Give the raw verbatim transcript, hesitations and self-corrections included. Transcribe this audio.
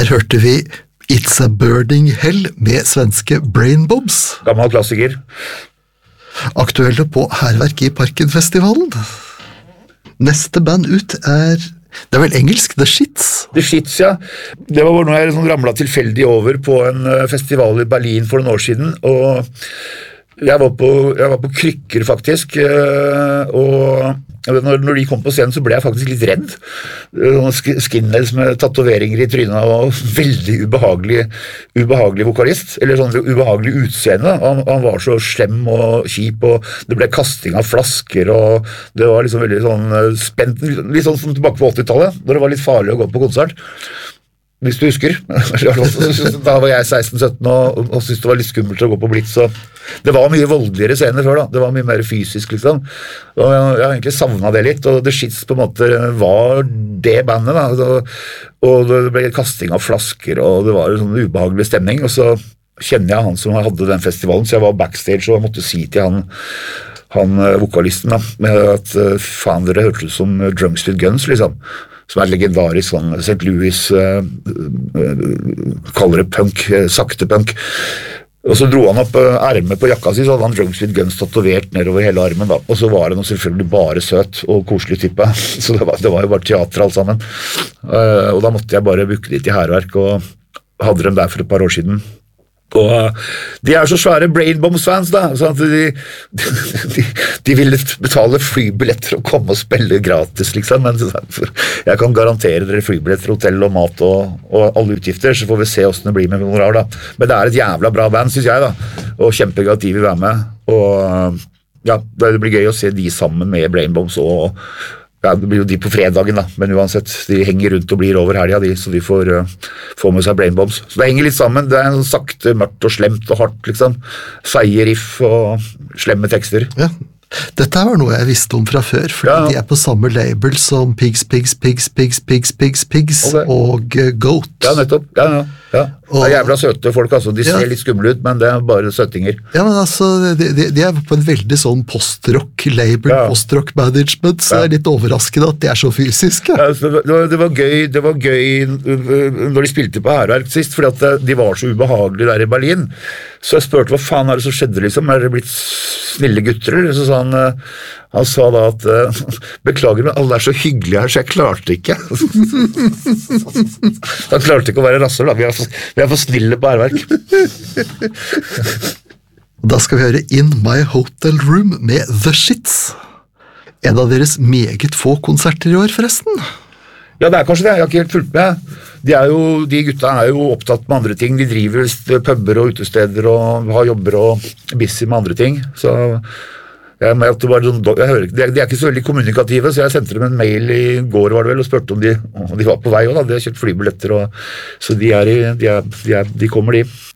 Der hørte vi It's a Burning Hell med svenske Brain Bombs. Gammel klassiker. Aktuelle på Hærverk i Parken-festivalen. Neste band ut er, det er vel engelsk, The Shits? The Shits, ja. Det var når jeg sånn ramlet tilfeldig over på en festival i Berlin for noen år siden, og jeg var på, jeg var på krykker faktisk, og når, når de kom på scenen så ble jeg faktisk litt redd. Skinheads med tatoveringer i trynet og veldig ubehagelig, ubehagelig vokalist, eller sånn ubehagelig utseende. Han, han var så slem og kjip, og det ble kasting av flasker, og det var liksom veldig sånn spent, litt sånn som tilbake på åttitallet, når det var litt farlig å gå på konsert. Hvis du husker. Da var jeg seksten sytten og, og syntes det var litt skummelt å gå på Blitz. Så det var mye voldeligere scener før da. Det var mye mer fysisk liksom. Og jeg, jeg har egentlig savnet det litt, og The Shits på en måte var det bandet da. Og, og det ble kasting av flasker, og det var en sånn ubehagelig stemning. Og så kjenner jeg han som hadde den festivalen, så jeg var backstage og måtte si til han, han vokalisten da, med at faen, dere hørtes ut som Drunks with Guns liksom. Som er legendarisk sånn Saint Louis uh, uh, kaller det punk, uh, sakte punk, og så dro han opp uh, ermet på jakka si, så hadde han Drunks with Guns tatovert nedover hele armen da, og så var det noe selvfølgelig bare søt og koselig type, så det var, det var jo bare teater alt sammen, uh, og da måtte jeg bare bukke litt i Hærverk, og hadde dem der for et par år siden. Og de er så svære Brain Bombs-fans da, så at de, de, de ville betale flybilletter og komme og spille gratis liksom, men jeg kan garantere dere flybilletter, hotell og mat og, og alle utgifter, så får vi se hvordan det blir med honorar da. Men det er et jævla bra band, synes jeg da, og kjempegøy at de vil være med, og ja, det blir gøy å se de sammen med Brain Bombs og ja, det blir jo de på fredagen da, men uansett, de henger rundt og blir over helga de, så de får uh, få med seg Brain Bombs. Så det henger litt sammen, det er en sakte, mørkt og slemt og hardt liksom, seie riff og slemme tekster. Ja, dette var noe jeg visste om fra før, fordi ja. De er på samme label som Pigs, Pigs, Pigs, Pigs, Pigs, Pigs, Pigs okay. og uh, Goat. Ja, nettopp, ja, ja. Ja, det er jævla søte folk, altså. De ser ja. Litt skumle ut, men det er bare søttinger. Ja, men altså, de, de, de er på en veldig sånn post-rock-label, ja. Post-rock-management, så ja. Det er litt overraskende at de er så fysiske. Ja, det, var, det, var gøy, det var gøy når de spilte på Hærverk sist, fordi at de var så ubehagelige der i Berlin. Så jeg spurte, hva faen er det som skjedde, liksom? Er det blitt snille gutter, eller? Så sa han, han sa da at, beklager, men alle er så hyggelige her, så jeg klarte ikke. Han klarte ikke å være rasser, da. Vi er for, vi er for snille på Hærverk. Da skal vi høre In My Hotel Room med The Shits. En av deres meget få konserter i år, forresten. Ja, det er kanskje det. Jeg har ikke helt fulgt med. De, er jo, de gutta er jo opptatt med andre ting. De driver puber og utesteder og har jobber og busy med andre ting. Så jeg, jeg, bare, jeg hører, de, de er ikke så veldig kommunikative, så jeg sendte dem en mail i går var det vel, og spurte om de, om de var på vei også, da. De har kjøpt flybilletter, og, så de, er i, de, er, de, er, de kommer de.